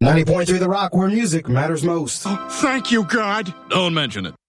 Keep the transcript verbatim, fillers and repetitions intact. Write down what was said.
ninety point three The Rock, where music matters most. Oh, thank you, God. Don't mention it.